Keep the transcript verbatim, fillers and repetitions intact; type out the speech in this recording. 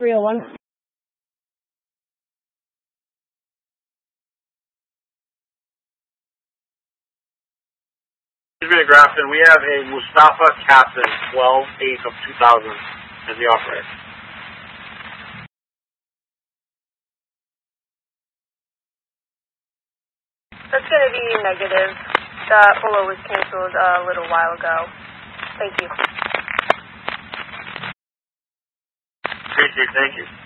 three oh one. Grafton, we have a Mustafa Captain, twelve eight of two thousand, as the operator. That's going to be negative. The follow was canceled a little while ago. Thank you. Appreciate it, thank you.